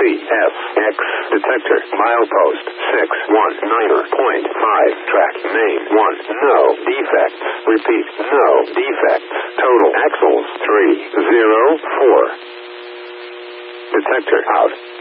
CFX detector. Milepost 619.5. Track main 1. No defects. Repeat, no defects. Total axles 304. Detector out.